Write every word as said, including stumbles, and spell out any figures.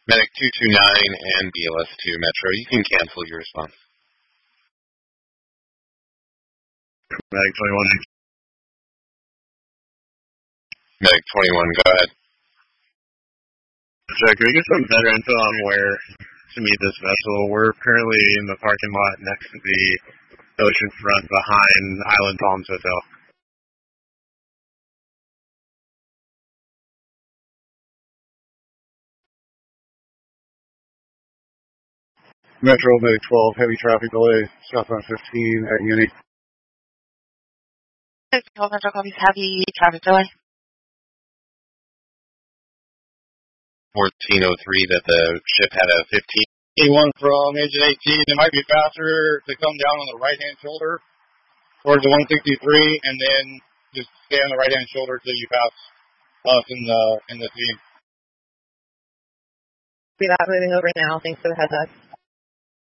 Medic two two nine and B L S two Metro, you can cancel your response. Medic twenty-one. Medic twenty-one, go ahead. So can we get some better info on where to meet this vessel? We're currently in the parking lot next to the ocean front behind Island Palms Hotel. Metro, Medic twelve, heavy traffic delay, southbound fifteen at Uni. twelve Metro copies, heavy traffic delay. fourteen oh three that the ship had a fifteen. A one from Agent eighteen, it might be faster to come down on the right-hand shoulder towards the one sixty-three, and then just stay on the right-hand shoulder till you pass us in the, in the team. See that moving over now, thanks for the heads up.